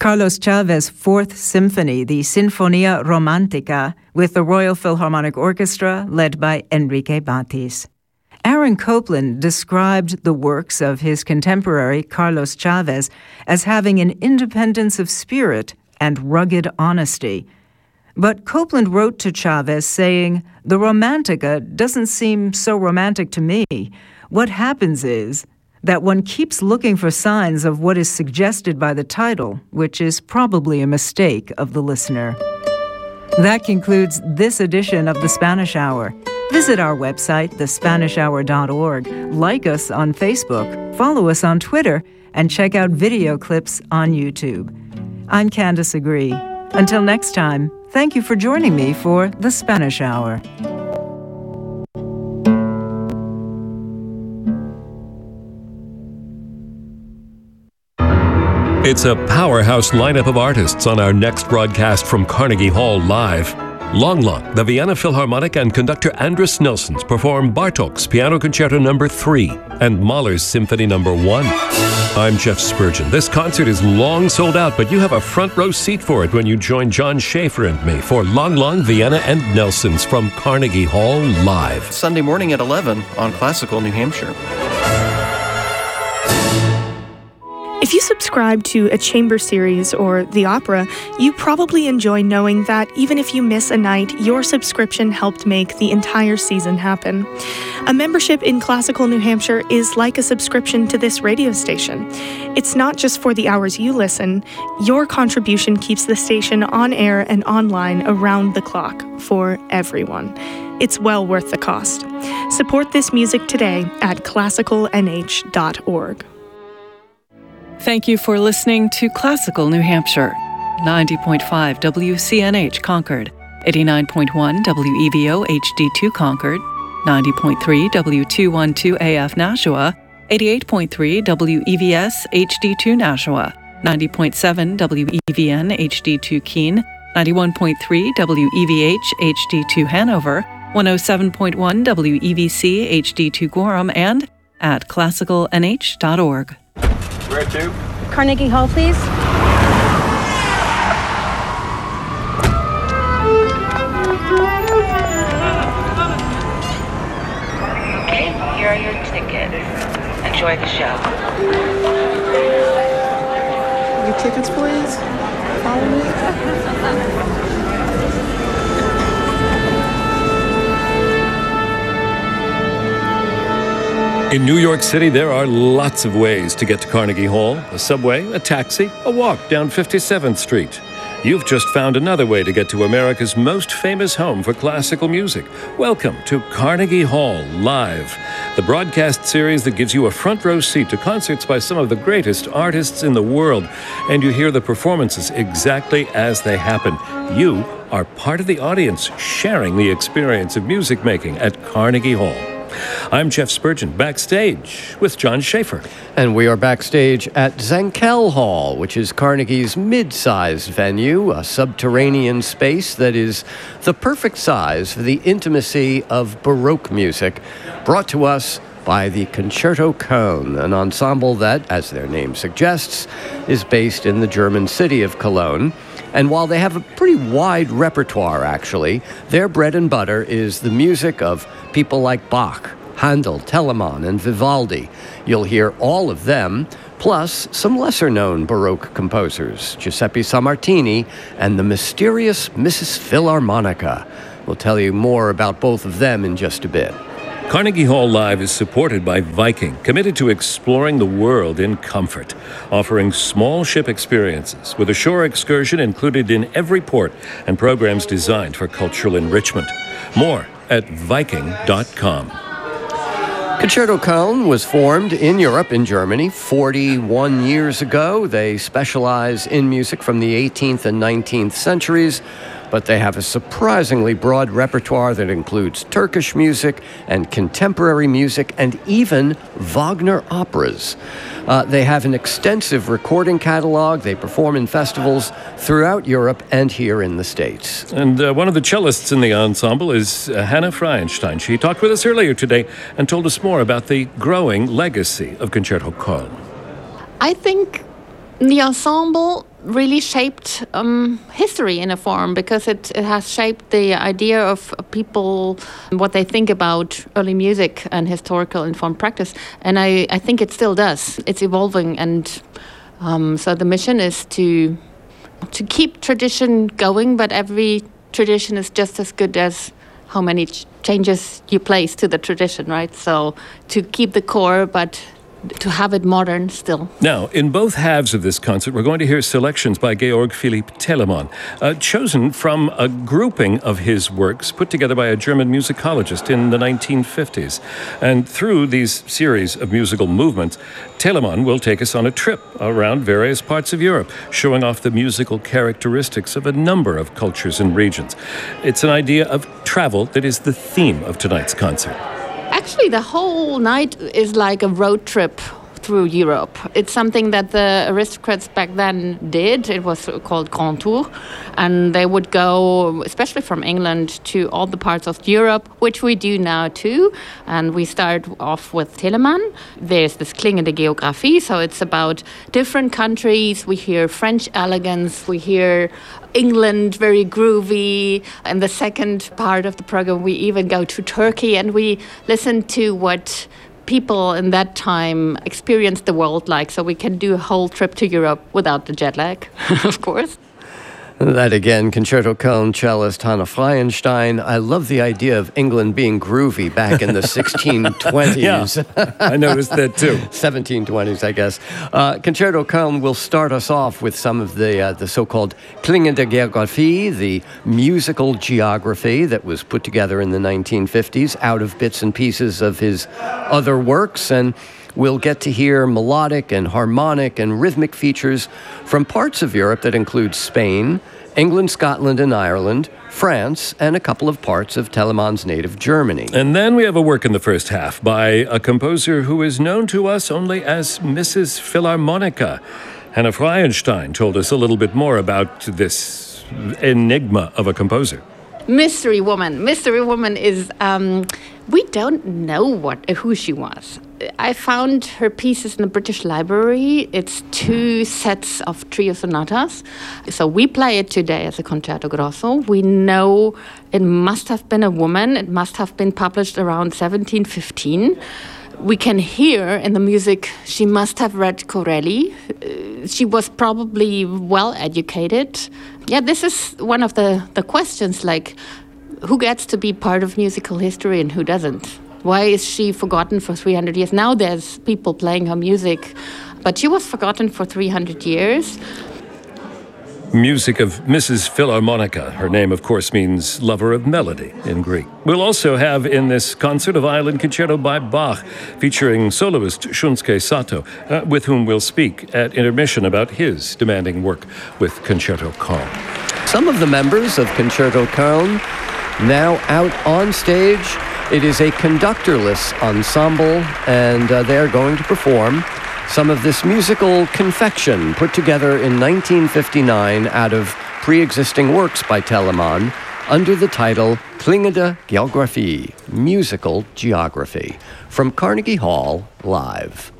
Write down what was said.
Carlos Chavez's Fourth Symphony, the Sinfonia Romantica, with the Royal Philharmonic Orchestra led by Enrique Batis. Aaron Copland described the works of his contemporary Carlos Chavez as having an independence of spirit and rugged honesty. But Copland wrote to Chavez saying, "The Romantica doesn't seem so romantic to me. What happens is that one keeps looking for signs of what is suggested by the title, which is probably a mistake of the listener." That concludes this edition of The Spanish Hour. Visit our website, thespanishhour.org, like us on Facebook, follow us on Twitter, and check out video clips on YouTube. I'm Candace Agree. Until next time, thank you for joining me for The Spanish Hour. It's a powerhouse lineup of artists on our next broadcast from Carnegie Hall Live. Long Long, the Vienna Philharmonic and conductor Andris Nelsons perform Bartók's Piano Concerto No. 3 and Mahler's Symphony No. 1. I'm Jeff Spurgeon. This concert is long sold out, but you have a front row seat for it when you join John Schaefer and me for Long Long, Vienna and Nelsons from Carnegie Hall Live. Sunday morning at 11 on Classical New Hampshire. If you subscribe to a chamber series or the opera, you probably enjoy knowing that even if you miss a night, your subscription helped make the entire season happen. A membership in Classical New Hampshire is like a subscription to this radio station. It's not just for the hours you listen. Your contribution keeps the station on air and online around the clock for everyone. It's well worth the cost. Support this music today at classicalnh.org. Thank you for listening to Classical New Hampshire, 90.5 WCNH Concord, 89.1 WEVO HD2 Concord, 90.3 W212 AF Nashua, 88.3 WEVS HD2 Nashua, 90.7 WEVN HD2 Keene, 91.3 WEVH HD2 Hanover, 107.1 WEVC HD2 Gorham, and at classicalnh.org. Where to? Carnegie Hall, please. Okay, here are your tickets. Enjoy the show. Your tickets, please. Follow me. In New York City, there are lots of ways to get to Carnegie Hall. A subway, a taxi, a walk down 57th Street. You've just found another way to get to America's most famous home for classical music. Welcome to Carnegie Hall Live, the broadcast series that gives you a front row seat to concerts by some of the greatest artists in the world, and you hear the performances exactly as they happen. You are part of the audience sharing the experience of music making at Carnegie Hall. I'm Jeff Spurgeon, backstage with John Schaefer. And we are backstage at Zankel Hall, which is Carnegie's mid-sized venue, a subterranean space that is the perfect size for the intimacy of Baroque music, brought to us by the Concerto Köln, an ensemble that, as their name suggests, is based in the German city of Cologne. And while they have a pretty wide repertoire, actually, their bread and butter is the music of people like Bach, Handel, Telemann, and Vivaldi. You'll hear all of them, plus some lesser-known Baroque composers, Giuseppe Sammartini and the mysterious Mrs. Philharmonica. We'll tell you more about both of them in just a bit. Carnegie Hall Live is supported by Viking, committed to exploring the world in comfort, offering small ship experiences with a shore excursion included in every port and programs designed for cultural enrichment. More at Viking.com. Concerto Köln was formed in Europe, in Germany, 41 years ago. They specialize in music from the 18th and 19th centuries, but they have a surprisingly broad repertoire that includes Turkish music and contemporary music and even Wagner operas. They have an extensive recording catalog. They perform in festivals throughout Europe and here in the States. And one of the cellists in the ensemble is Hannah Freienstein. She talked with us earlier today and told us more about the growing legacy of Concerto Köln. I think the ensemble really shaped history in a form, because it has shaped the idea of people, what they think about early music and historical informed practice. And I think it still does. It's evolving, and so the mission is to keep tradition going, but every tradition is just as good as how many changes you place to the tradition, right? So to keep the core, but to have it modern still. Now, in both halves of this concert, we're going to hear selections by Georg Philipp Telemann, chosen from a grouping of his works put together by a German musicologist in the 1950s. And through these series of musical movements, Telemann will take us on a trip around various parts of Europe, showing off the musical characteristics of a number of cultures and regions. It's an idea of travel that is the theme of tonight's concert. Actually, the whole night is like a road trip through Europe. It's something that the aristocrats back then did. It was called Grand Tour. And they would go, especially from England, to all the parts of Europe, which we do now too. And we start off with Telemann. There's this Klingende Geographie, so it's about different countries. We hear French elegance, we hear England, very groovy. And the second part of the program, we even go to Turkey and we listen to what people in that time experienced the world like, so we can do a whole trip to Europe without the jet lag, of course. That again, Concerto Köln cellist Hanne Freienstein. I love the idea of England being groovy back in the 1620s. Yeah, I noticed that too. 1720s, I guess. Concerto Köln will start us off with some of the so-called Klingende Geographie, the musical geography that was put together in the 1950s out of bits and pieces of his other works, and we'll get to hear melodic and harmonic and rhythmic features from parts of Europe that include Spain, England, Scotland, and Ireland, France, and a couple of parts of Telemann's native Germany. And then we have a work in the first half by a composer who is known to us only as Mrs. Philharmonica. Hanne Freienstein told us a little bit more about this enigma of a composer. Mystery Woman. Mystery Woman is, we don't know who she was. I found her pieces in the British Library. It's 2 sets of trio sonatas. So we play it today as a concerto grosso. We know it must have been a woman. It must have been published around 1715. We can hear in the music she must have read Corelli. She was probably well educated. Yeah, this is one of the questions, like, who gets to be part of musical history and who doesn't? Why is she forgotten for 300 years? Now there's people playing her music, but she was forgotten for 300 years. Music of Mrs. Philharmonica. Her name, of course, means lover of melody in Greek. We'll also have in this concert a violin concerto by Bach, featuring soloist Shunsuke Sato, with whom we'll speak at intermission about his demanding work with Concerto Köln. Some of the members of Concerto Köln now out on stage. It is a conductorless ensemble, and they're going to perform some of this musical confection put together in 1959 out of pre-existing works by Telemann under the title Klingende Geographie, Musical Geography, from Carnegie Hall, live.